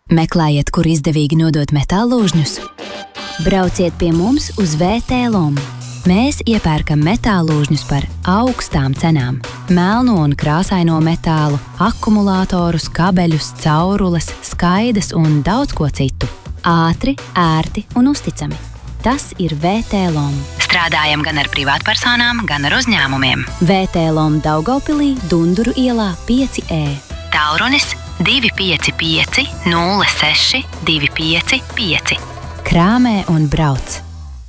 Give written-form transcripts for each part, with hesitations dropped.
Meklējiet, kur izdevīgi nodot metālložņus? Brauciet pie mums uz VT-LOM. Mēs iepērkam metālložņus par augstām cenām. Melno un krāsaino metālu, akumulātorus, kabeļus, caurules, skaidas un daudz ko citu. Ātri, ērti un uzticami. Tas ir VT-LOM. Strādājam gan ar privātpersonām, gan ar uzņēmumiem. VT-LOM Daugavpilī, Dunduru ielā 5E. Tālrunis 255 06 255. Краме он брауц.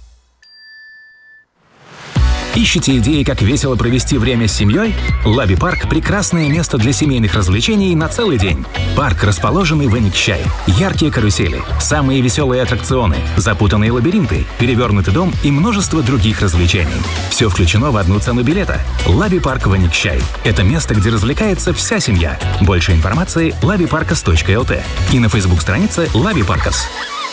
Ищете идеи, как весело провести время с семьей? Лаби-парк – прекрасное место для семейных развлечений на целый день. Парк, расположенный в Эникчай. Яркие карусели, самые веселые аттракционы, запутанные лабиринты, перевернутый дом и множество других развлечений. Все включено в одну цену билета. Лаби-парк в Эникчай. Это место, где развлекается вся семья. Больше информации – labiparkas.lt и на Facebook-странице Лаби-Паркас.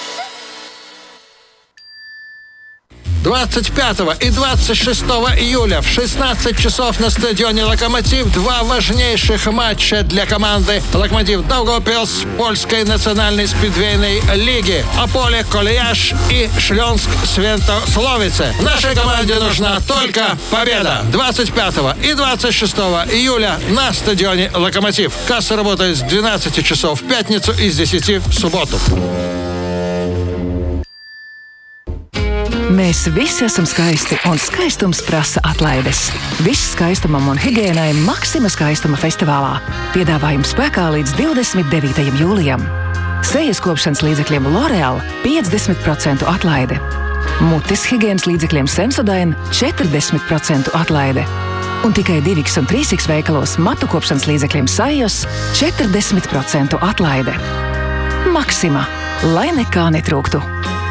25 и 26 июля в 16 часов на стадионе «Локомотив» два важнейших матча для команды «Локомотив Даугавпилс» польской национальной спидвейной лиги. Аполе Колеяш и Шлёнск Святословице. Нашей команде нужна только победа. 25 и 26 июля на стадионе «Локомотив». Касса работает с 12 часов в пятницу и с 10 в субботу. Mēs visi esam skaisti, un skaistums prasa atlaides. Viss skaistumam un higiēnai Maxima skaistuma festivālā. Piedāvājums spēkā līdz 29. jūlijam. Sejas kopšanas līdzekļiem L'Oreal 50% atlaide. Mutes higiēnas līdzekļiem Sensodyne 40% atlaide. Un tikai 2X un 3X veikalos matu kopšanas līdzekļiem Sajos 40% atlaide. Maxima, lai nekā netrūktu.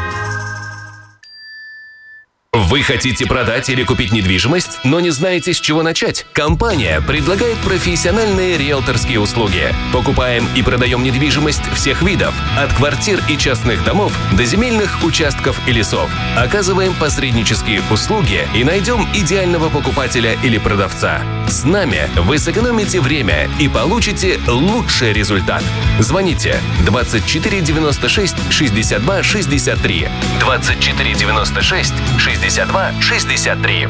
Вы хотите продать или купить недвижимость, но не знаете, с чего начать? Компания предлагает профессиональные риэлторские услуги. Покупаем и продаем недвижимость всех видов, от квартир и частных домов до земельных участков и лесов. Оказываем посреднические услуги и найдем идеального покупателя или продавца. С нами вы сэкономите время и получите лучший результат. Звоните 24 96 62 63 24 96 62 63.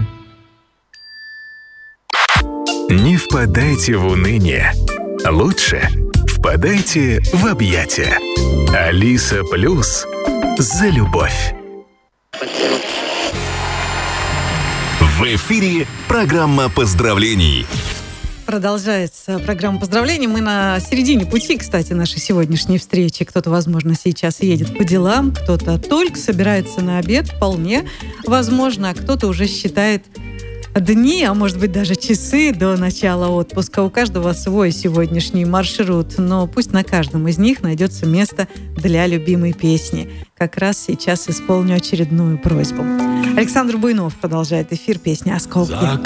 Не впадайте в уныние. Лучше впадайте в объятия. Алиса Плюс за любовь. В эфире программа поздравлений. Продолжается программа поздравлений. Мы на середине пути, кстати, нашей сегодняшней встречи. Кто-то, возможно, сейчас едет по делам, кто-то только собирается на обед, вполне возможно, а кто-то уже считает дни, а может быть даже часы до начала отпуска. У каждого свой сегодняшний маршрут, но пусть на каждом из них найдется место для любимой песни. Как раз сейчас исполню очередную просьбу. Александр Буйнов продолжает эфир, песня «Осколки».